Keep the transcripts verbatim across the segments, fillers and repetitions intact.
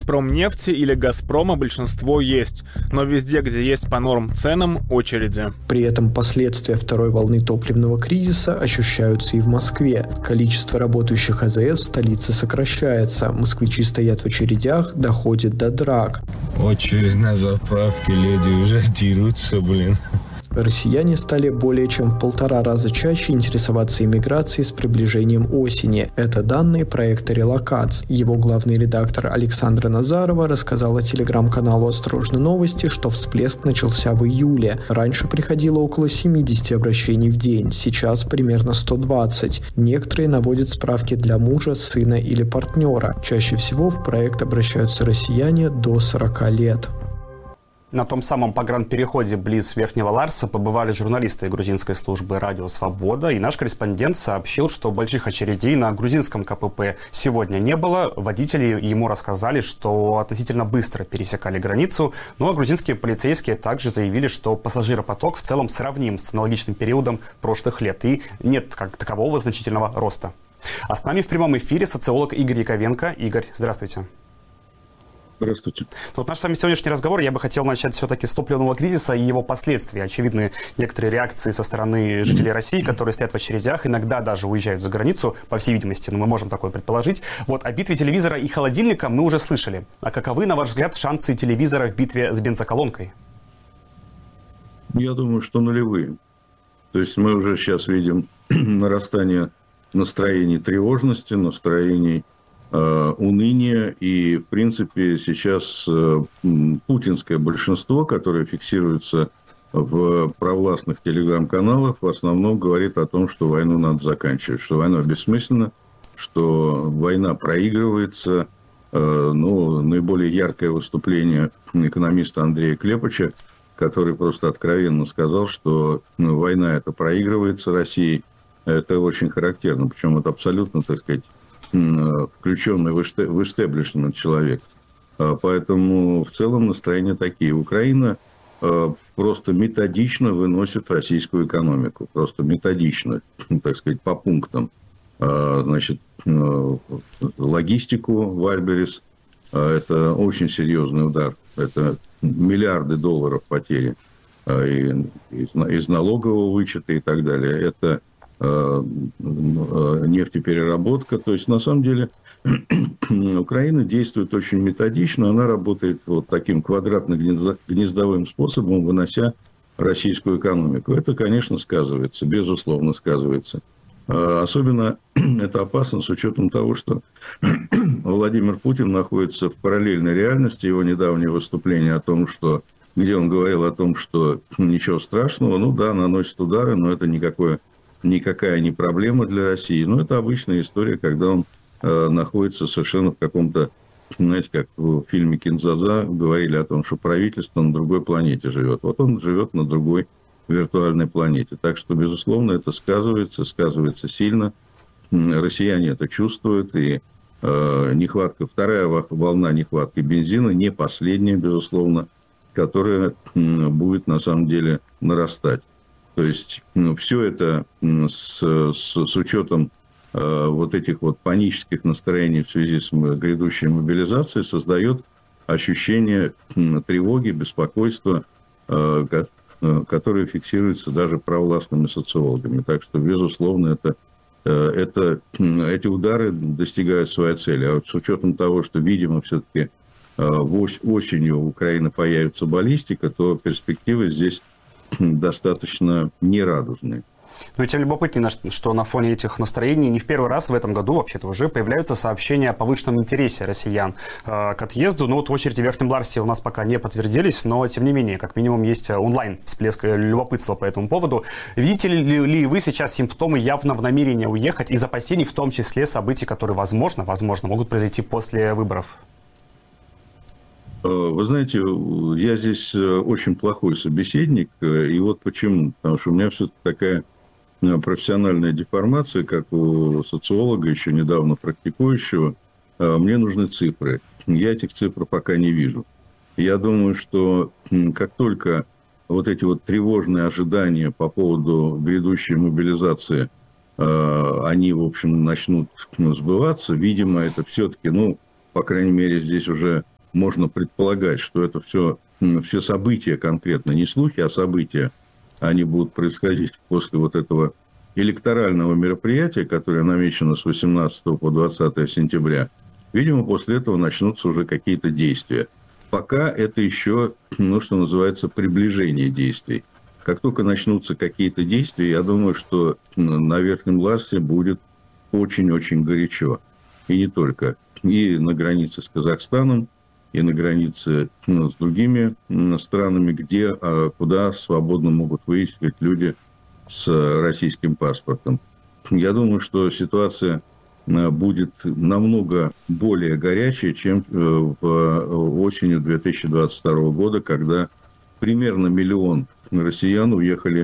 Газпромнефти или Газпрома большинство есть, но везде, где есть по норм ценам, очереди. При этом последствия второй волны топливного кризиса ощущаются и в Москве. Количество работающих АЗС в столице сокращается. Москвичи стоят в очередях, доходит до драк. Очередь на заправке, леди уже дерутся, блин. Россияне стали более чем в полтора раза чаще интересоваться иммиграцией с приближением осени. Это данные проекта «Релокац». Его главный редактор Александра Назарова рассказала телеграм-каналу «Осторожно новости», что всплеск начался в июле. Раньше приходило около семьдесят обращений в день, сейчас примерно сто двадцать. Некоторые наводят справки для мужа, сына или партнера. Чаще всего в проект обращаются россияне до сорока лет. На том самом погранпереходе близ Верхнего Ларса побывали журналисты грузинской службы «Радио Свобода», и наш корреспондент сообщил, что больших очередей на грузинском КПП сегодня не было. Водители ему рассказали, что относительно быстро пересекали границу, ну а грузинские полицейские также заявили, что пассажиропоток в целом сравним с аналогичным периодом прошлых лет, и нет как такового значительного роста. А с нами в прямом эфире социолог Игорь Яковенко. Игорь, здравствуйте. Здравствуйте. Вот наш с вами сегодняшний разговор я бы хотел начать все-таки с топливного кризиса и его последствий. Очевидны некоторые реакции со стороны жителей России, которые стоят в очередях, иногда даже уезжают за границу, по всей видимости, но мы можем такое предположить. Вот о битве телевизора и холодильника мы уже слышали. А каковы, на ваш взгляд, шансы телевизора в битве с бензоколонкой? Я думаю, что нулевые. То есть мы уже сейчас видим нарастание настроений тревожности, настроений уныния, и, в принципе, сейчас путинское большинство, которое фиксируется в провластных телеграм-каналах, в основном говорит о том, что войну надо заканчивать, что война бессмысленна, что война проигрывается. Ну, наиболее яркое выступление экономиста Андрея Клепача, который просто откровенно сказал, что ну, война эта проигрывается Россией. Это очень характерно, причем это абсолютно, так сказать, включенный в истеблишмент человек. Поэтому в целом настроения такие. Украина просто методично выносит российскую экономику. Просто методично, так сказать, по пунктам. Значит, логистику Вальберес – это очень серьезный удар. Это миллиарды долларов потери из налогового вычета и так далее. Это нефтепереработка. То есть, на самом деле, Украина действует очень методично. Она работает вот таким квадратно-гнездовым способом, вынося российскую экономику. Это, конечно, сказывается, безусловно сказывается. Особенно это опасно с учетом того, что Владимир Путин находится в параллельной реальности. Его недавнее выступление о том, что, где он говорил о том, что ничего страшного, ну да, наносит удары, но это никакое никакая не проблема для России. Но это обычная история, когда он э, находится совершенно в каком-то, знаете, как в фильме «Кинзаза» говорили о том, что правительство на другой планете живет. Вот он живет на другой виртуальной планете. Так что, безусловно, это сказывается, сказывается сильно. Россияне это чувствуют. И э, нехватка, вторая волна нехватки бензина, не последняя, безусловно, которая э, будет на самом деле нарастать. То есть ну, все это с, с, с учетом э, вот этих вот панических настроений в связи с грядущей мобилизацией создает ощущение э, тревоги, беспокойства, э, ко, э, которые фиксируются даже провластными социологами. Так что, безусловно, это, э, это, э, эти удары достигают своей цели. А вот с учетом того, что, видимо, все-таки э, осенью в Украине появится баллистика, то перспективы здесь достаточно нерадужные. Но тем любопытнее, что на фоне этих настроений не в первый раз в этом году вообще-то уже появляются сообщения о повышенном интересе россиян э, к отъезду. Ну вот в очереди в Верхнем Ларсе у нас пока не подтвердились, но тем не менее, как минимум есть онлайн всплеск любопытства по этому поводу. Видите ли, ли вы сейчас симптомы явного намерения уехать из опасений, в том числе событий, которые, возможно, возможно, могут произойти после выборов? Вы знаете, я здесь очень плохой собеседник, и вот почему. Потому что у меня все-таки такая профессиональная деформация, как у социолога, еще недавно практикующего. Мне нужны цифры. Я этих цифр пока не вижу. Я думаю, что как только вот эти вот тревожные ожидания по поводу грядущей мобилизации, они, в общем, начнут сбываться, видимо, это все-таки, ну, по крайней мере, здесь уже можно предполагать, что это все, все события конкретно, не слухи, а события, они будут происходить после вот этого электорального мероприятия, которое намечено с восемнадцатого по двадцатое сентября. Видимо, после этого начнутся уже какие-то действия. Пока это еще, ну, что называется, приближение действий. Как только начнутся какие-то действия, я думаю, что на Верхнем Ларсе будет очень-очень горячо. И не только. И на границе с Казахстаном, и на границе, ну, с другими странами, где, куда свободно могут выезжать люди с российским паспортом. Я думаю, что ситуация будет намного более горячая, чем в осенью две тысячи двадцать второго года, когда примерно миллион россиян уехали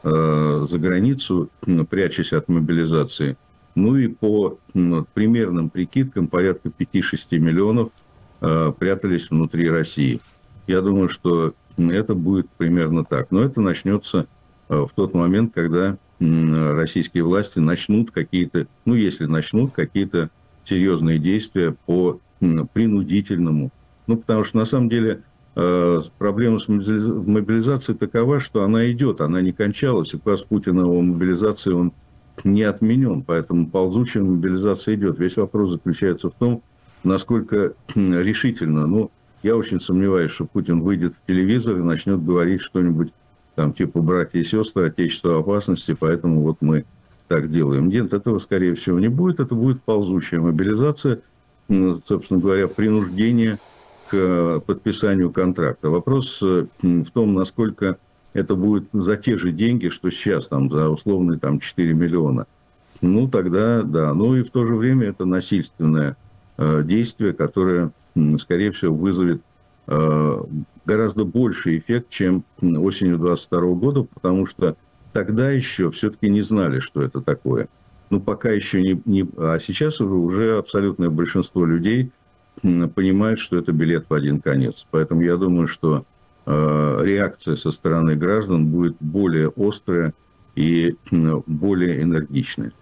за границу, прячась от мобилизации. Ну и по примерным прикидкам порядка пяти-шести миллионов прятались внутри России. Я думаю, что это будет примерно так. Но это начнется в тот момент, когда российские власти начнут какие-то, ну если начнут какие-то серьезные действия по принудительному. Ну потому что на самом деле проблема с мобилизацией такова, что она идет, она не кончалась. Указ Путина о мобилизации, он не отменен, поэтому ползучая мобилизация идет. Весь вопрос заключается в том, насколько решительно. Ну, я очень сомневаюсь, что Путин выйдет в телевизор и начнет говорить что-нибудь там типа «братья и сестры, отечество в опасности, поэтому вот мы так делаем». Нет, этого, скорее всего, не будет. Это будет ползучая мобилизация, собственно говоря, принуждение к подписанию контракта. Вопрос в том, насколько это будет за те же деньги, что сейчас, там, за условные там, четыре миллиона. Ну, тогда да. Ну, и в то же время это насильственное э, действие, которое, скорее всего, вызовет э, гораздо больший эффект, чем осенью двадцать второго года, потому что тогда еще все-таки не знали, что это такое. Ну, пока еще не... не а сейчас уже, уже абсолютное большинство людей понимает, что это билет в один конец. Поэтому я думаю, что э, реакция со стороны граждан будет более острая и э, более энергичная.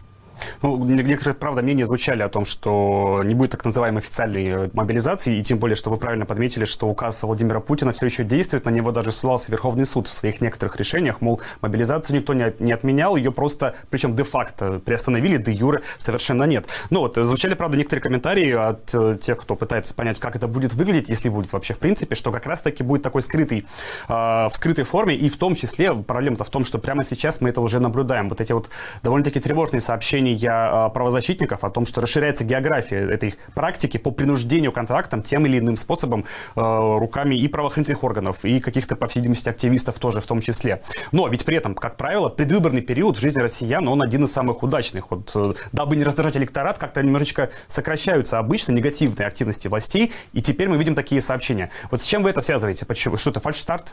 Ну, некоторые, правда, мнения звучали о том, что не будет так называемой официальной мобилизации, и тем более, что вы правильно подметили, что указ Владимира Путина все еще действует, на него даже ссылался Верховный суд в своих некоторых решениях, мол, мобилизацию никто не, не отменял, ее просто, причем де-факто приостановили, де-юре совершенно нет. Ну вот, звучали, правда, некоторые комментарии от э, тех, кто пытается понять, как это будет выглядеть, если будет вообще в принципе, что как раз-таки будет такой скрытый, э, в скрытой форме, и в том числе, проблема-то в том, что прямо сейчас мы это уже наблюдаем. Вот эти вот довольно-таки тревожные сообщения правозащитников о том, что расширяется география этой практики по принуждению контрактам тем или иным способом э, руками и правоохранительных органов, и каких-то, по всей видимости, активистов тоже в том числе. Но ведь при этом, как правило, предвыборный период в жизни россиян, он один из самых удачных. Вот, э, дабы не раздражать электорат, как-то немножечко сокращаются обычно негативные активности властей, и теперь мы видим такие сообщения. Вот с чем вы это связываете? Почему? Что это, фальшстарт?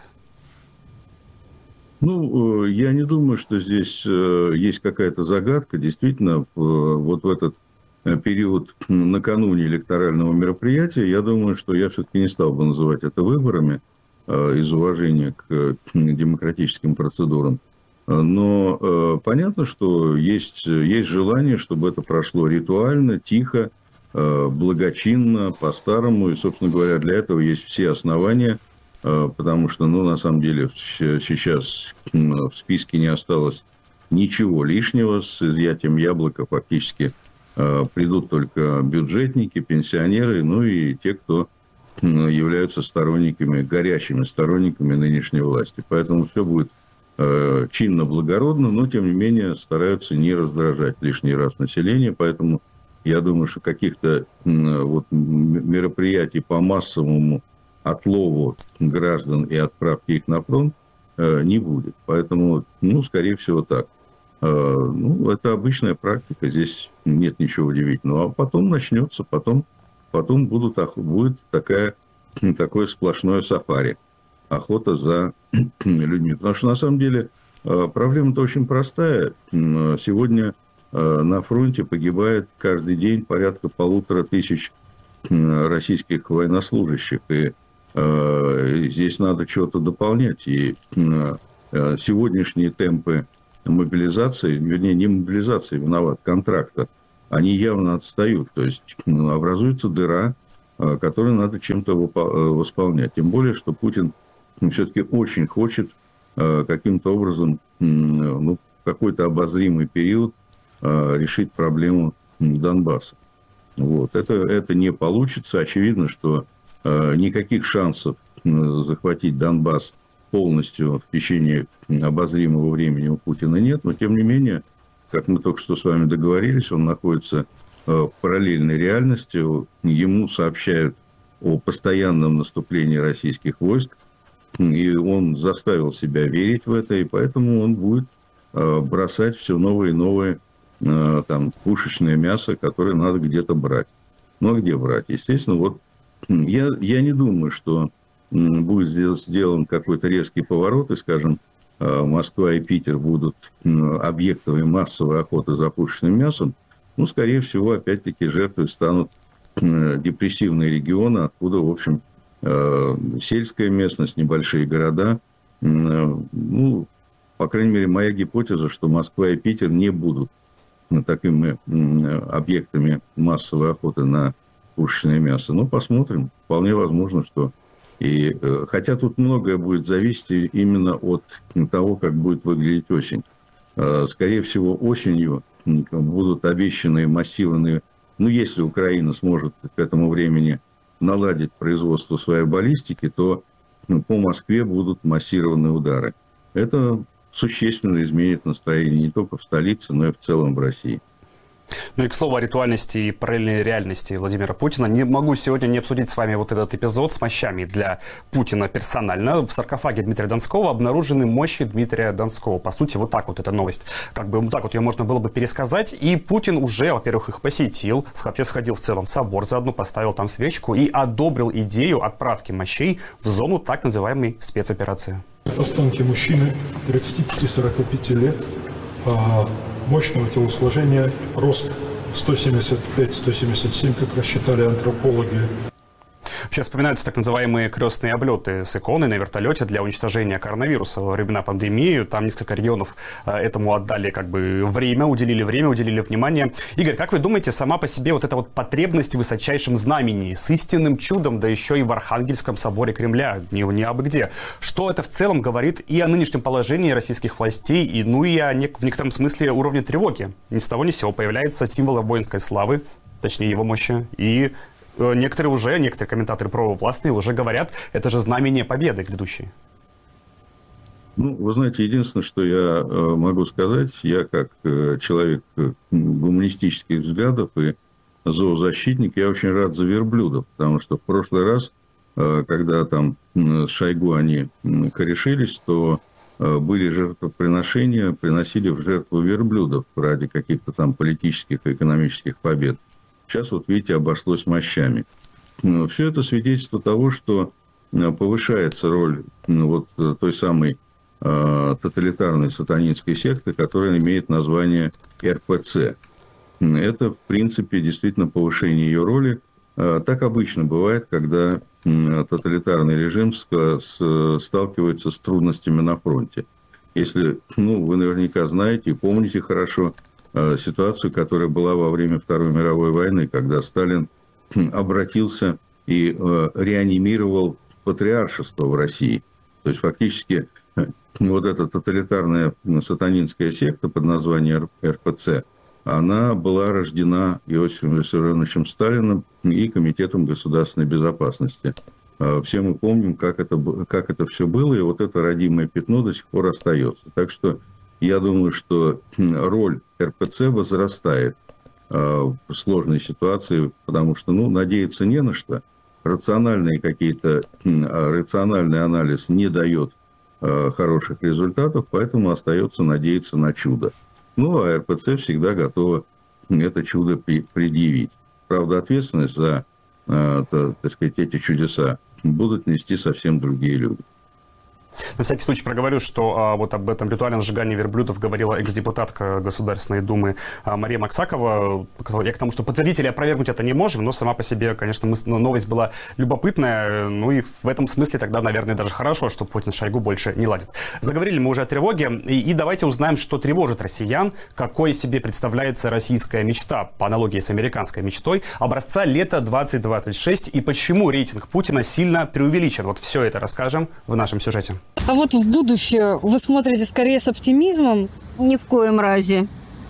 Ну, я не думаю, что здесь есть какая-то загадка. Действительно, вот в этот период накануне электорального мероприятия, я думаю, что я все-таки не стал бы называть это выборами из уважения к демократическим процедурам. Но понятно, что есть, есть желание, чтобы это прошло ритуально, тихо, благочинно, по-старому. И, собственно говоря, для этого есть все основания. Потому что, ну, на самом деле, сейчас в списке не осталось ничего лишнего. С изъятием яблока фактически придут только бюджетники, пенсионеры, ну и те, кто являются сторонниками, горячими сторонниками нынешней власти. Поэтому все будет чинно, благородно, но, тем не менее, стараются не раздражать лишний раз население. Поэтому я думаю, что каких-то вот мероприятий по массовому отлову граждан и отправки их на фронт э, не будет. Поэтому, ну, скорее всего, так. Э, ну, это обычная практика, здесь нет ничего удивительного. А потом начнется, потом, потом будут, будет такая, такое сплошное сафари. Охота за людьми. Потому что, на самом деле, э, проблема-то очень простая. Сегодня э, на фронте погибает каждый день порядка полутора тысяч э, российских военнослужащих. И здесь надо что-то дополнять. И сегодняшние темпы мобилизации, вернее, не мобилизации, виноват, контракта, они явно отстают. То есть образуется дыра который надо чем-то восполнять. Тем более, что Путин все-таки очень хочет каким-то образом, ну, какой-то обозримый период решить проблему Донбасса. Вот. Это, это не получится. Очевидно, что никаких шансов захватить Донбасс полностью в течение обозримого времени у Путина нет. Но, тем не менее, как мы только что с вами договорились, он находится в параллельной реальности. Ему сообщают о постоянном наступлении российских войск. И он заставил себя верить в это. И поэтому он будет бросать все новые и новые там, пушечное мясо, которое надо где-то брать. Ну, а где брать? Естественно, вот я, я не думаю, что будет сделан какой-то резкий поворот, и, скажем, Москва и Питер будут объектами массовой охоты за пушечным мясом. Ну, скорее всего, опять-таки, жертвой станут депрессивные регионы, откуда, в общем, сельская местность, небольшие города. Ну, по крайней мере, моя гипотеза, что Москва и Питер не будут такими объектами массовой охоты на пушечное мясо. Но посмотрим. Вполне возможно, что... И, хотя тут многое будет зависеть именно от того, как будет выглядеть осень. Скорее всего, осенью будут обещаны массированные... Ну, если Украина сможет к этому времени наладить производство своей баллистики, то по Москве будут массированные удары. Это существенно изменит настроение не только в столице, но и в целом в России. Ну и к слову о ритуальности и параллельной реальности Владимира Путина, не могу сегодня не обсудить с вами вот этот эпизод с мощами для Путина персонально. В саркофаге Дмитрия Донского обнаружены мощи Дмитрия Донского. По сути, вот так вот эта новость, как бы вот так вот ее можно было бы пересказать. И Путин уже, во-первых, их посетил, вообще сходил в целом в собор, заодно поставил там свечку и одобрил идею отправки мощей в зону так называемой спецоперации. Останки мужчины тридцати пяти — сорока пяти лет, мощного телосложения, рост сто семьдесят пять — сто семьдесят семь, как рассчитали антропологи. Сейчас вспоминаются так называемые крестные облеты с иконой на вертолете для уничтожения коронавируса во времена пандемии. Там несколько регионов этому отдали как бы время, уделили время, уделили внимание. Игорь, как вы думаете, сама по себе вот эта вот потребность в высочайшем знамени с истинным чудом, да еще и в Архангельском соборе Кремля, не, не абы где, что это в целом говорит и о нынешнем положении российских властей, и ну и о нек- в некотором смысле уровне тревоги? Ни с того ни с сего появляются символы воинской славы, точнее его мощи, и некоторые уже, некоторые комментаторы провластные уже говорят, это же знамение победы грядущей. Ну, вы знаете, единственное, что я могу сказать, я как человек гуманистических взглядов и зоозащитник, я очень рад за верблюдов, потому что в прошлый раз, когда там с Шойгу они корешились, то были жертвоприношения, приносили в жертву верблюдов ради каких-то там политических и экономических побед. Сейчас, вот видите, обошлось мощами. Все это свидетельство того, что повышается роль вот той самой э, тоталитарной сатанинской секты, которая имеет название эр пэ цэ. Это, в принципе, действительно повышение ее роли. Так обычно бывает, когда тоталитарный режим сталкивается с трудностями на фронте. Если, ну, вы наверняка знаете и помните хорошо ситуацию, которая была во время Второй мировой войны, когда Сталин обратился и реанимировал патриаршество в России. То есть, фактически, вот эта тоталитарная сатанинская секта под названием эр пэ цэ, она была рождена Иосифом Виссарионовичем Сталиным и Комитетом государственной безопасности. Все мы помним, как это, как это все было, и вот это родимое пятно до сих пор остается. Так что я думаю, что роль эр пэ цэ возрастает в сложной ситуации, потому что, ну, надеяться не на что. Рациональные какие-то, рациональный анализ не дает хороших результатов, поэтому остается надеяться на чудо. Ну, а эр пэ цэ всегда готова это чудо предъявить. Правда, ответственность за, так сказать, эти чудеса будут нести совсем другие люди. На всякий случай проговорю, что а, вот об этом ритуальном сжигании верблюдов говорила экс-депутатка Государственной Думы а, Мария Максакова. Я к тому, что подтвердить или опровергнуть это не можем, но сама по себе, конечно, мы, ну, новость была любопытная. Ну и в этом смысле тогда, наверное, даже хорошо, что Путин с Шойгу больше не ладит. Заговорили мы уже о тревоге, и, и давайте узнаем, что тревожит россиян, какой себе представляется российская мечта, по аналогии с американской мечтой, образца лета двадцать двадцать шесть, и почему рейтинг Путина сильно преувеличен. Вот все это расскажем в нашем сюжете. А вот в будущее вы смотрите скорее с оптимизмом? Ни в коем разе.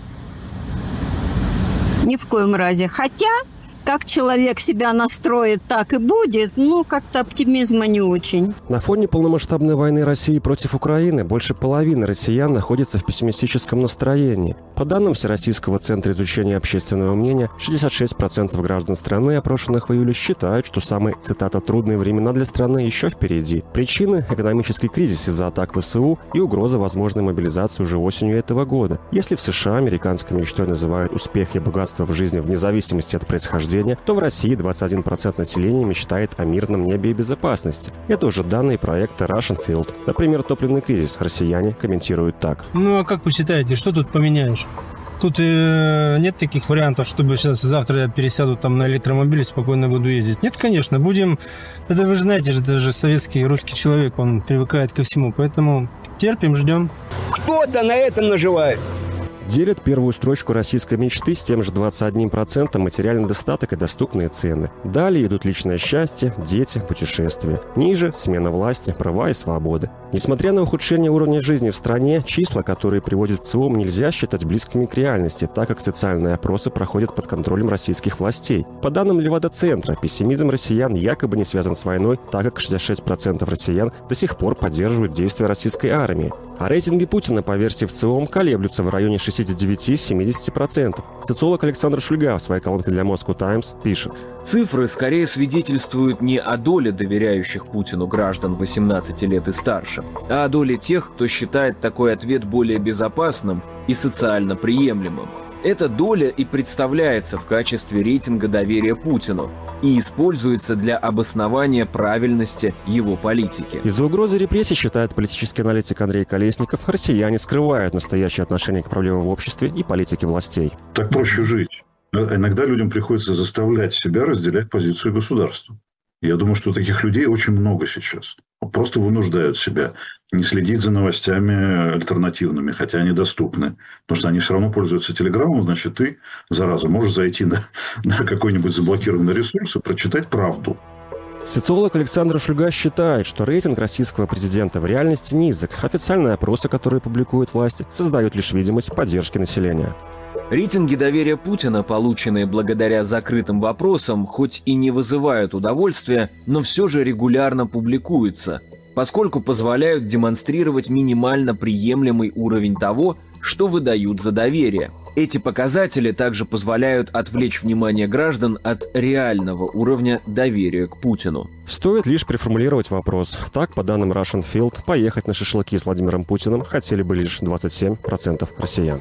Ни в коем разе. Хотя, как человек себя настроит, так и будет, ну, как-то оптимизма не очень. На фоне полномасштабной войны России против Украины больше половины россиян находится в пессимистическом настроении. По данным Всероссийского центра изучения общественного мнения, шестьдесят шесть процентов граждан страны, опрошенных в июле, считают, что самые, цитата, «трудные времена для страны еще впереди». Причины – экономический кризис из-за атак ВСУ и угроза возможной мобилизации уже осенью этого года. Если в США американской мечтой называют успех и богатство в жизни вне зависимости от происхождения, то в России двадцать один процент населения мечтает о мирном небе и безопасности. Это уже данные проекта Russian Field. Например, топливный кризис россияне комментируют так. Ну а как вы считаете, что тут поменяешь? Тут э, нет таких вариантов, чтобы сейчас завтра я пересяду там на электромобиль и спокойно буду ездить. Нет, конечно, будем... Это вы же знаете, это же советский русский человек, он привыкает ко всему, поэтому терпим, ждем. Кто-то на этом наживается. Делят первую строчку российской мечты с тем же двадцать одним процентом материальный достаток и доступные цены. Далее идут личное счастье, дети, путешествия. Ниже – смена власти, права и свободы. Несмотря на ухудшение уровня жизни в стране, числа, которые приводит ЦИОМ, нельзя считать близкими к реальности, так как социальные опросы проходят под контролем российских властей. По данным Левада-центра, пессимизм россиян якобы не связан с войной, так как шестьдесят шесть процентов россиян до сих пор поддерживают действия российской армии. А рейтинги Путина по версии ВЦИОМ колеблются в районе шестьдесят девять - семьдесят процентов. Социолог Александр Шульга в своей колонке для Moscow Times пишет. Цифры скорее свидетельствуют не о доле доверяющих Путину граждан восемнадцати лет и старше, а о доле тех, кто считает такой ответ более безопасным и социально приемлемым. Эта доля и представляется в качестве рейтинга доверия Путину и используется для обоснования правильности его политики. Из-за угрозы репрессий, считает политический аналитик Андрей Колесников, россияне скрывают настоящее отношение к проблемам в обществе и политике властей. Так проще жить. Иногда людям приходится заставлять себя разделять позицию государства. Я думаю, что таких людей очень много сейчас. Просто вынуждают себя не следить за новостями альтернативными, хотя они доступны. Потому что они все равно пользуются телеграммом, значит, ты, зараза, можешь зайти на, на какой-нибудь заблокированный ресурс и прочитать правду. Социолог Александр Шульга считает, что рейтинг российского президента в реальности низок. Официальные опросы, которые публикуют власти, создают лишь видимость поддержки населения. Рейтинги доверия Путина, полученные благодаря закрытым вопросам, хоть и не вызывают удовольствия, но все же регулярно публикуются, поскольку позволяют демонстрировать минимально приемлемый уровень того, что выдают за доверие. Эти показатели также позволяют отвлечь внимание граждан от реального уровня доверия к Путину. Стоит лишь переформулировать вопрос. Так, по данным Russian Field, поехать на шашлыки с Владимиром Путиным хотели бы лишь двадцать семь процентов россиян.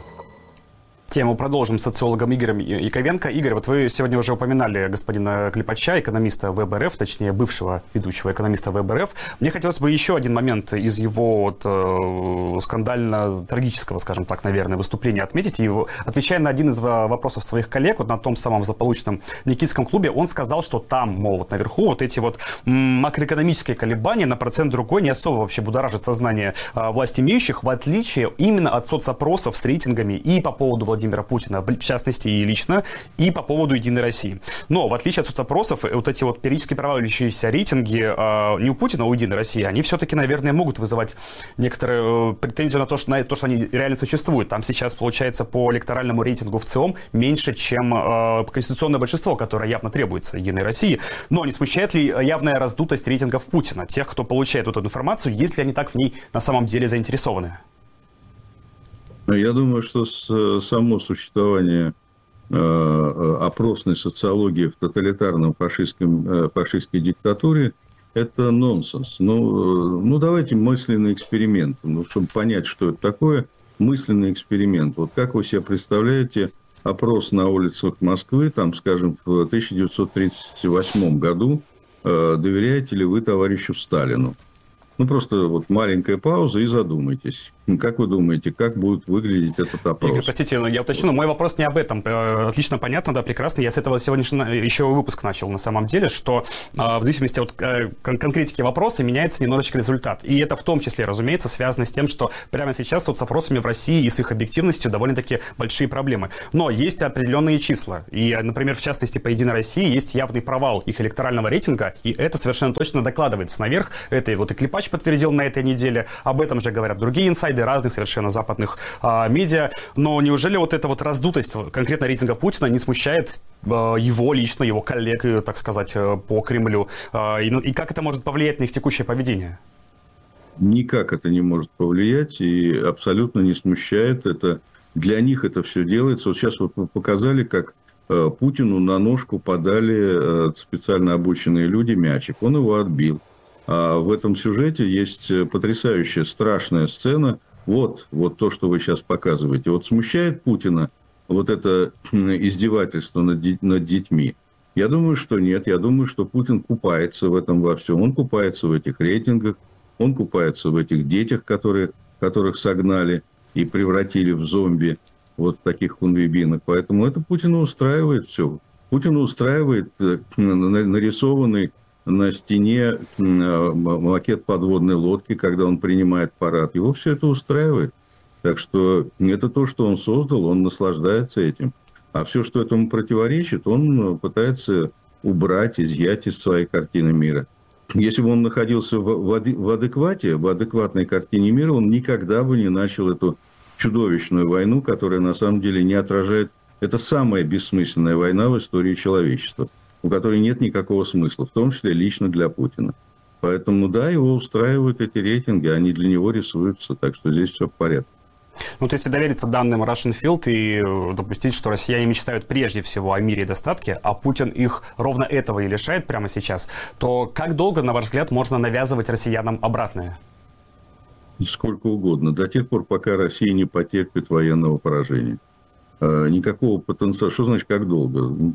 Тему продолжим с социологом Игорем Яковенко. Игорь, вот вы сегодня уже упоминали господина Клепача, экономиста ВЭБ-РФ, точнее, бывшего ведущего экономиста ВЭБ-РФ. Мне хотелось бы еще один момент из его вот, э, скандально-трагического, скажем так, наверное, выступления отметить. И отвечая на один из вопросов своих коллег, вот на том самом злополучном Никитском клубе, он сказал, что там, мол, вот наверху вот эти вот макроэкономические колебания на процент другой не особо вообще будоражат сознание э, власть имеющих, в отличие именно от соцопросов с рейтингами и по поводу Владимира Путина, в частности и лично, и по поводу «Единой России». Но, в отличие от соцопросов, вот эти вот периодически проваливающиеся рейтинги э, не у Путина, а у «Единой России», они все-таки, наверное, могут вызывать некоторую претензию на то, что, на то, что они реально существуют. Там сейчас, получается, по электоральному рейтингу в ЦИОМ меньше, чем э, конституционное большинство, которое явно требуется «Единой России». Но не смущает ли явная раздутость рейтингов Путина, тех, кто получает вот эту информацию, если они так в ней на самом деле заинтересованы? Я думаю, что с, само существование э, опросной социологии в тоталитарном фашистском, э, фашистской диктатуре – это нонсенс. Ну, ну, давайте мысленный эксперимент. Ну, чтобы понять, что это такое, мысленный эксперимент. Вот как вы себе представляете опрос на улицах Москвы, там, скажем, в тысяча девятьсот тридцать восьмом году, э, доверяете ли вы товарищу Сталину? Ну, просто вот маленькая пауза и задумайтесь. Как вы думаете, как будет выглядеть этот опрос? Игорь, простите, я уточню, но мой вопрос не об этом. Отлично понятно, да, прекрасно. Я с этого сегодняшнего еще выпуск начал, на самом деле, что в зависимости от конкретики вопроса меняется немножечко результат. И это в том числе, разумеется, связано с тем, что прямо сейчас вот с опросами в России и с их объективностью довольно-таки большие проблемы. Но есть определенные числа. И, например, в частности, по «Единой России» есть явный провал их электорального рейтинга, и это совершенно точно докладывается наверх. Это вот и Клепач подтвердил на этой неделе. Об этом же говорят другие инсайды разных совершенно западных а, медиа. Но неужели вот эта вот раздутость конкретно рейтинга Путина не смущает а, его лично, его коллег, так сказать, по Кремлю? А, и, ну, и как это может повлиять на их текущее поведение? Никак это не может повлиять и абсолютно не смущает. Это, для них это все делается. Вот сейчас вот мы показали, как э, Путину на ножку подали э, специально обученные люди мячик. Он его отбил. А в этом сюжете есть потрясающая, страшная сцена. Вот, вот то, что вы сейчас показываете. Вот смущает Путина вот это издевательство над, над детьми? Я думаю, что нет. Я думаю, что Путин купается в этом во всем. Он купается в этих рейтингах. Он купается в этих детях, которые, которых согнали и превратили в зомби, вот таких хунвейбинах. Поэтому это Путина устраивает все. Путина устраивает нарисованный на стене макет подводной лодки, когда он принимает парад. Его все это устраивает. Так что это то, что он создал, он наслаждается этим. А все, что этому противоречит, он пытается убрать, изъять из своей картины мира. Если бы он находился в адеквате, в адекватной картине мира, он никогда бы не начал эту чудовищную войну, которая на самом деле не отражает... Это самая бессмысленная война в истории человечества, у которой нет никакого смысла, в том числе лично для Путина. Поэтому, да, его устраивают эти рейтинги, они для него рисуются, так что здесь все в порядке. Ну, то есть, если довериться данным Russian Field и допустить, что россияне мечтают прежде всего о мире и достатке, а Путин их ровно этого и лишает прямо сейчас, то как долго, на ваш взгляд, можно навязывать россиянам обратное? Сколько угодно. До тех пор, пока Россия не потерпит военного поражения. Никакого потенциала. Что значит, как долго?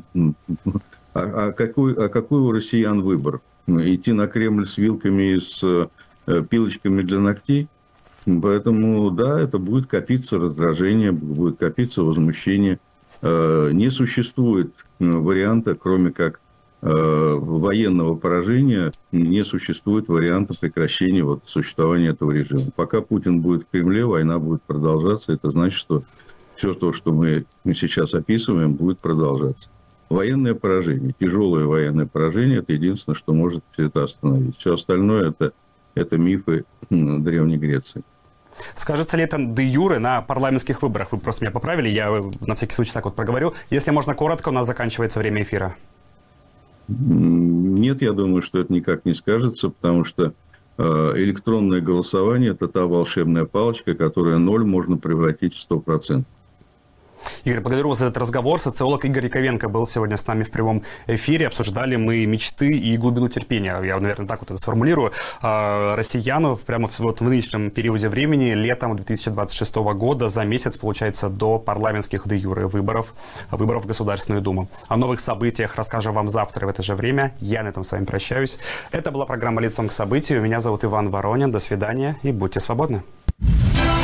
А, а, какой, а какой у россиян выбор? Идти на Кремль с вилками и с пилочками для ногтей? Поэтому, да, это будет копиться раздражение, будет копиться возмущение. Не существует варианта, кроме как военного поражения, не существует варианта прекращения вот, существования этого режима. Пока Путин будет в Кремле, война будет продолжаться. Это значит, что все то, что мы сейчас описываем, будет продолжаться. Военное поражение, тяжелое военное поражение, это единственное, что может все это остановить. Все остальное это, это мифы Древней Греции. Скажется ли это де юре на парламентских выборах? Вы просто меня поправили, я на всякий случай так вот проговорю. Если можно коротко, у нас заканчивается время эфира. Нет, я думаю, что это никак не скажется, потому что электронное голосование – это та волшебная палочка, которая ноль можно превратить в сто процентов. Игорь, благодарю вас за этот разговор. Социолог Игорь Яковенко был сегодня с нами в прямом эфире. Обсуждали мы мечты и глубину терпения. Я, наверное, так вот это сформулирую. Россиян прямо вот в нынешнем периоде времени, летом две тысячи двадцать шестого года, за месяц, получается, до парламентских де юре выборов, выборов в Государственную Думу. О новых событиях расскажем вам завтра в это же время. Я на этом с вами прощаюсь. Это была программа «Лицом к событию». Меня зовут Иван Воронин. До свидания и будьте свободны.